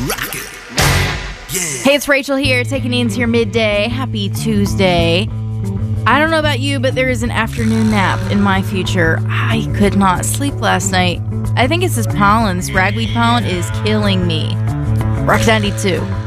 Rock it. Yeah. Hey, it's Rachel here, taking you into your midday. Happy Tuesday. I don't know about you, but there is an afternoon nap in my future. I could not sleep last night. I think it's this pollen. This ragweed pollen is killing me. Rock 92.